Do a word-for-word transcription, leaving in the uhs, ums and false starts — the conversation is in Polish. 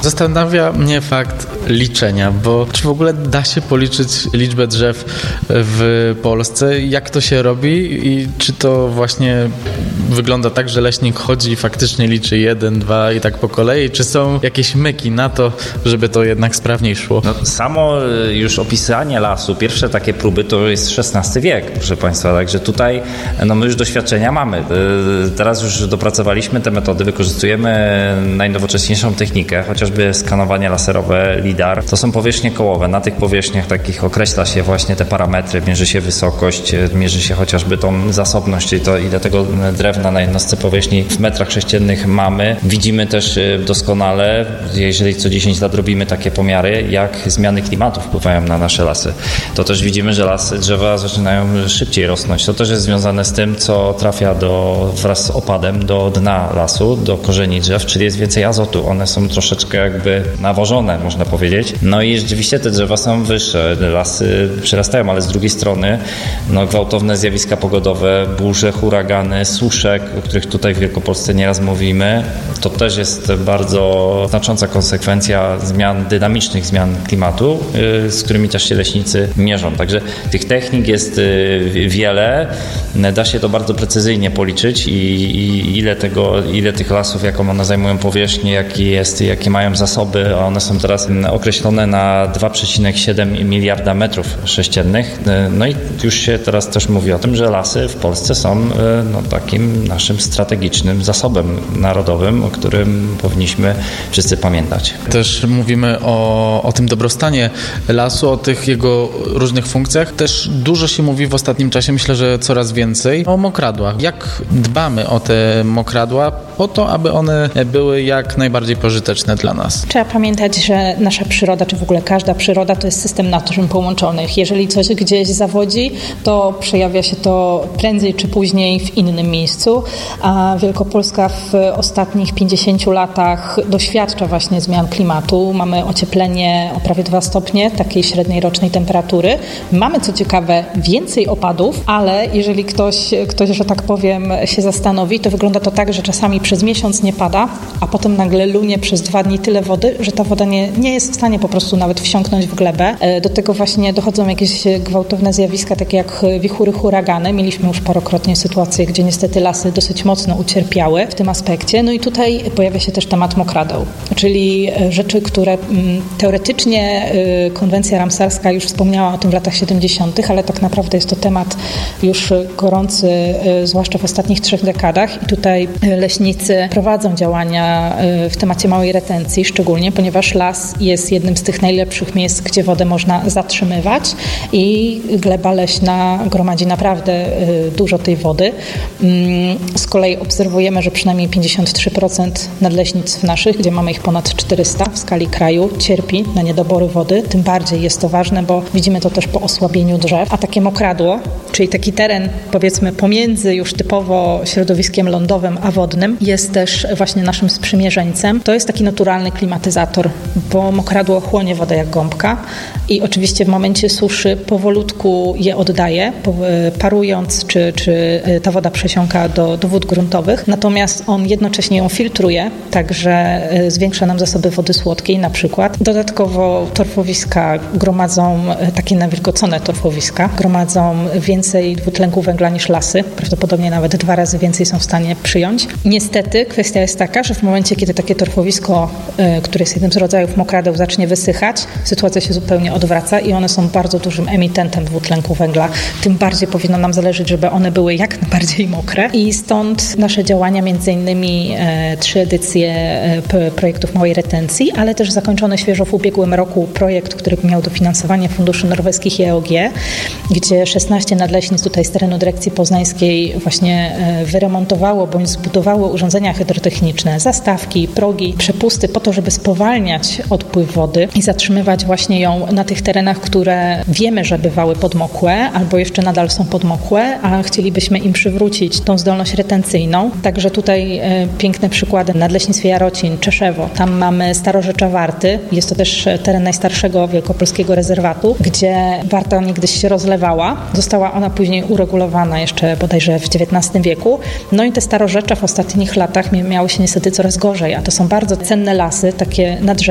Zastanawia mnie fakt liczenia, bo czy w ogóle da się policzyć liczbę drzew w Polsce? Jak to się robi i czy to właśnie wygląda tak, że leśnik chodzi i faktycznie liczy jeden, dwa i tak po kolei? Czy są jakieś myki na to, żeby to jednak sprawniej szło? No, samo już opisanie lasu, pierwsze takie próby to jest szesnasty wiek, proszę Państwa, także tutaj no my już doświadczenia mamy. Teraz już dopracowaliśmy te metody, wykorzystujemy najnowocześniejszą technikę, chociażby skanowanie laserowe lidar. To są powierzchnie kołowe. Na tych powierzchniach takich określa się właśnie te parametry, mierzy się wysokość, mierzy się chociażby tą zasobność, czyli to ile tego drewna na jednostce powierzchni w metrach sześciennych mamy. Widzimy też doskonale, jeżeli co dziesięć lat robimy takie pomiary, jak zmiany klimatu wpływają na nasze lasy. To też widzimy, że lasy, drzewa zaczynają szybciej rosnąć. To też jest związane z tym, co trafia do, wraz z opadem do dna lasu, do korzeni drzew, czyli jest więcej azotu. One są troszeczkę jakby nawożone, można powiedzieć. No i rzeczywiście te drzewa są wyższe, lasy przyrastają, ale z drugiej strony no, gwałtowne zjawiska pogodowe, burze, huragany, susze, o których tutaj w Wielkopolsce nieraz mówimy, to też jest bardzo znacząca konsekwencja zmian, dynamicznych zmian klimatu, z którymi też się leśnicy mierzą. Także tych technik jest wiele, da się to bardzo precyzyjnie policzyć i, i ile tego, ile tych lasów, jaką one zajmują powierzchnię, jaki jest, jakie mają zasoby, a one są teraz określone na dwa przecinek siedem miliarda metrów sześciennych. No i już się teraz też mówi o tym, że lasy w Polsce są no, takim naszym strategicznym zasobem narodowym, o którym powinniśmy wszyscy pamiętać. Też mówimy o, o tym dobrostanie lasu, o tych jego różnych funkcjach. Też dużo się mówi w ostatnim czasie, myślę, że coraz więcej, o mokradłach. Jak dbamy o te mokradła po to, aby one były jak najbardziej pożyteczne dla nas? Trzeba pamiętać, że nasza przyroda, czy w ogóle każda przyroda, to jest system naczyń połączonych. Jeżeli coś gdzieś zawodzi, to przejawia się to prędzej czy później w innym miejscu, a Wielkopolska w ostatnich pięćdziesięciu latach doświadcza właśnie zmian klimatu. Mamy ocieplenie o prawie dwa stopnie takiej średniej rocznej temperatury. Mamy, co ciekawe, więcej opadów, ale jeżeli ktoś, ktoś, że tak powiem, się zastanowi, to wygląda to tak, że czasami przez miesiąc nie pada, a potem nagle lunie przez dwa dni tyle wody, że ta woda nie, nie jest w stanie po prostu nawet wsiąknąć w glebę. Do tego właśnie dochodzą jakieś gwałtowne zjawiska, takie jak wichury, huragany. Mieliśmy już parokrotnie sytuacje, gdzie niestety lasy dosyć mocno ucierpiały w tym aspekcie. No i tutaj pojawia się też temat mokradeł, czyli rzeczy, które teoretycznie konwencja ramsarska już wspomniała o tym w latach siedemdziesiątych, ale tak naprawdę jest to temat już gorący, zwłaszcza w ostatnich trzech dekadach i tutaj leśnicy prowadzą działania w temacie małej retencji, szczególnie ponieważ las jest jednym z tych najlepszych miejsc, gdzie wodę można zatrzymywać i gleba leśna gromadzi naprawdę dużo tej wody. Z kolei obserwujemy, że przynajmniej pięćdziesiąt trzy procent nadleśnictw naszych, gdzie mamy ich ponad czterysta w skali kraju, cierpi na niedobory wody. Tym bardziej jest to ważne, bo widzimy to też po osłabieniu drzew. A takie mokradło, czyli taki teren powiedzmy pomiędzy już typowo środowiskiem lądowym a wodnym, jest też właśnie naszym sprzymierzeńcem. To jest taki naturalny klimatyzator, bo mokradło chłonie wodę jak gąbka i oczywiście w momencie suszy powolutku je oddaje, parując, czy, czy ta woda przesiąka do, do wód gruntowych. Natomiast on jednocześnie ją filtruje, także zwiększa nam zasoby wody słodkiej na przykład. Dodatkowo torfowiska gromadzą, takie nawilgocone torfowiska, gromadzą więcej dwutlenku węgla niż lasy. Prawdopodobnie nawet dwa razy więcej są w stanie przyjąć. Niestety kwestia jest taka, że w momencie, kiedy takie torfowisko, które jest jednym z rodzajów mokradeł, zacznie wysychać, sytuacja się zupełnie odwraca i one są bardzo dużym emitentem dwutlenku węgla. Tym bardziej powinno nam zależeć, żeby one były jak najbardziej mokre i stąd nasze działania, między innymi e, trzy edycje e, p, projektów małej retencji, ale też zakończony świeżo w ubiegłym roku projekt, który miał dofinansowanie funduszy norweskich i E O G, gdzie szesnaście nadleśnictw tutaj z terenu dyrekcji poznańskiej właśnie e, wyremontowało bądź zbudowało urządzenia hydrotechniczne, zastawki, progi, przepusty po to, żeby spowalniać odpływ wody i zatrzymywać właśnie ją na tych terenach, które wiemy, że bywały podmokłe albo jeszcze nadal są podmokłe, a chcielibyśmy im przywrócić tą zdolność retencyjną. Także tutaj e, piękne przykłady. Nadleśnictwie Jarocin, Czeszewo. Tam mamy starorzecza Warty. Jest to też teren najstarszego wielkopolskiego rezerwatu, gdzie Warta niegdyś się rozlewała. Została ona później uregulowana jeszcze bodajże w dziewiętnastym wieku. No i te starorzecze w ostatnich latach miały się niestety coraz gorzej, a to są bardzo cenne lasy, takie nadrzędne,